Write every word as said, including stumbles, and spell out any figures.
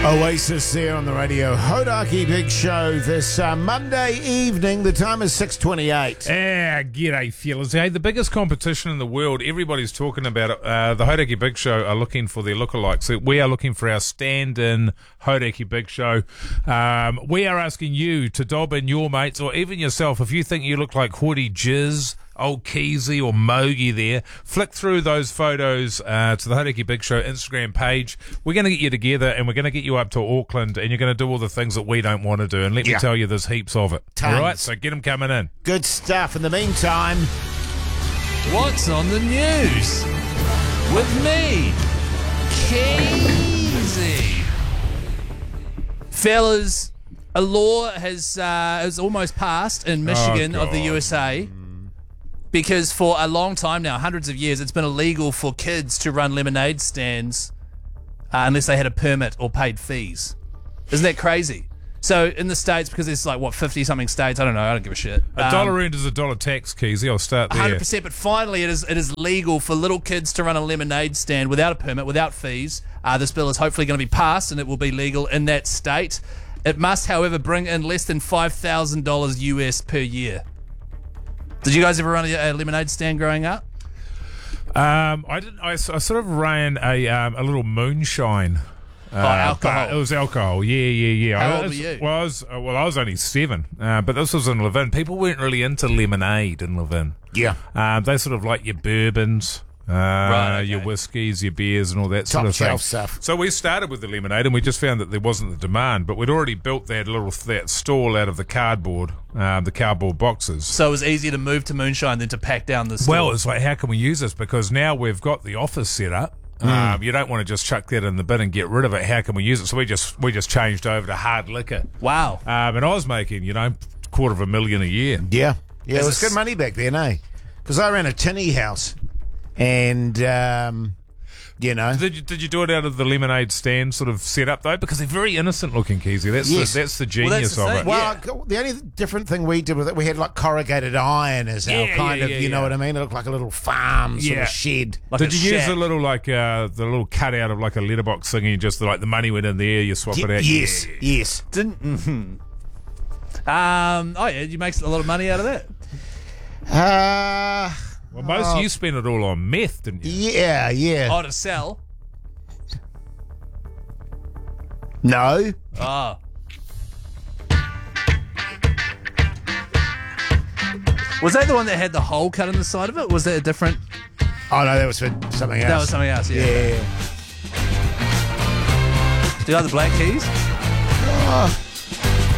Oasis there on the radio. Hodaki Big Show this uh, Monday evening. The time is six twenty-eight. Ah, g'day, fellas. Hey, the biggest competition in the world, everybody's talking about it. Uh, the Hodaki Big Show are looking for their lookalikes. We are looking for our stand-in Hodaki Big Show. Um, we are asking you to dob in your mates, or even yourself, if you think you look like Hoodie Jizz, old Keezy or Mogi there, flick through those photos uh, to the Hodaki Big Show Instagram page. We're going to get you together and we're going to get you up to Auckland and you're going to do all the things that we don't want to do. And let Yeah. me tell you, there's heaps of it. Tons. All right, so get them coming in. Good stuff. In the meantime, What's on the news? With me, Keezy. Fellas, a law has uh, has almost passed in Michigan of the God. U S A because for a long time now, hundreds of years, it's been illegal for kids to run lemonade stands uh, unless they had a permit or paid fees. Isn't that crazy? So in the States, because there's like, what, fifty-something states, I don't know, I don't give a shit. A dollar earned is a dollar tax, Keezy. I'll start there. one hundred percent, but finally it is it is legal for little kids to run a lemonade stand without a permit, without fees. Uh, this bill is hopefully going to be passed and it will be legal in that state. It must, however, bring in less than five thousand dollars U S per year. Did you guys ever run a, a lemonade stand growing up? Um, I didn't. I, I sort of ran a um, a little moonshine. Uh, Oh, alcohol. but it was alcohol. Yeah, yeah, yeah. How I, old was- were you? Well, I was, uh, well, I was only seven, uh, but this was in Levin. People weren't really into lemonade in Levin. yeah, Um, they sort of like your bourbons, uh, Right, okay. your whiskies, your beers, and all that top sort of thing. shelf stuff. So we started with the lemonade, and we just found that there wasn't the demand. But we'd already built that little that stall out of the cardboard, um, the cardboard boxes. So it was easier to move to moonshine than to pack down the store. Well, it's like, how can we use this? Because now we've got the office set up. Um, you don't want to just chuck that in the bin and get rid of it. How can we use it? So we just we just changed over to hard liquor. Wow. Um, and I was making, you know, quarter of a million a year. Yeah, yeah. It As was a good s- money back then, eh? Because I ran a tinny house, and um, you know, Did you, did you do it out of the lemonade stand sort of setup though? Because they're very innocent looking, Keezy. That's Yes. the, that's the Well, genius that's the of thing. it. well, the only different thing we did with it, we had like corrugated iron as our Yeah, kind yeah, of, yeah, you know yeah. what I mean? It looked like a little farm sort Yeah. of shed. Like Did a you use shack. a little like uh, the little cutout of like a letterbox thingy? Just like the money went in there, you swap it Y- out. yes, Yeah. yes. Didn't. mhm. Um. Oh yeah, you make a lot of money out of that. Uh, Well, most Oh. of you spent it all on meth, didn't you? yeah, yeah. Oh, to sell. No. Oh. Was that the one that had the hole cut in the side of it? Was that a different? Oh, no, that was for something else. That was something else. Yeah. Yeah. Do you like the Black Keys? Oh,